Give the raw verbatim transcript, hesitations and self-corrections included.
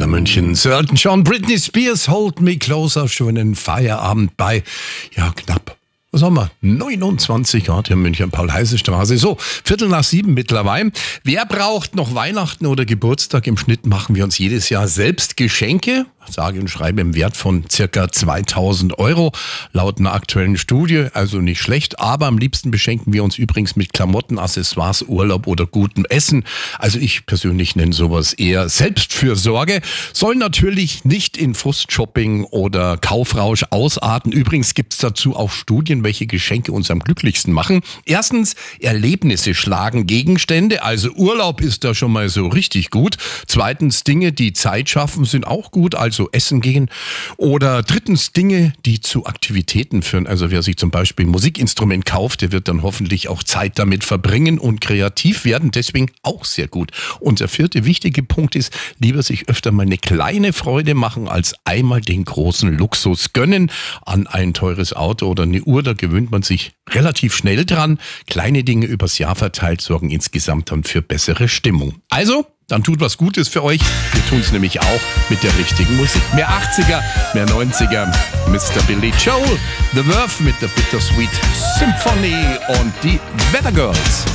Antenne München. Sir Elton John, Britney Spears, Hold Me Closer, schönen Feierabend bei, ja, knapp, was haben wir, neunundzwanzig Grad hier in München, Paul-Heise-Straße. So, Viertel nach sieben mittlerweile. Wer braucht noch Weihnachten oder Geburtstag? Im Schnitt machen wir uns jedes Jahr selbst Geschenke. Sage und schreibe im Wert von circa zweitausend Euro, laut einer aktuellen Studie, also nicht schlecht, aber am liebsten beschenken wir uns übrigens mit Klamotten, Accessoires, Urlaub oder gutem Essen. Also ich persönlich nenne sowas eher Selbstfürsorge, soll natürlich nicht in Frustshopping oder Kaufrausch ausarten. Übrigens gibt's dazu auch Studien, welche Geschenke uns am glücklichsten machen. Erstens, Erlebnisse schlagen Gegenstände, also Urlaub ist da schon mal so richtig gut. Zweitens, Dinge, die Zeit schaffen, sind auch gut, also so essen gehen. Oder drittens Dinge, die zu Aktivitäten führen. Also wer sich zum Beispiel ein Musikinstrument kauft, der wird dann hoffentlich auch Zeit damit verbringen und kreativ werden. Deswegen auch sehr gut. Und der vierte wichtige Punkt ist, lieber sich öfter mal eine kleine Freude machen, als einmal den großen Luxus gönnen. An ein teures Auto oder eine Uhr, da gewöhnt man sich relativ schnell dran. Kleine Dinge übers Jahr verteilt sorgen insgesamt dann für bessere Stimmung. Also, dann tut was Gutes für euch. Wir tun es nämlich auch mit der richtigen Musik. Mehr achtziger, mehr neunziger. Mister Billy Joel, The Verve mit der Bittersweet Symphony und die Weather Girls.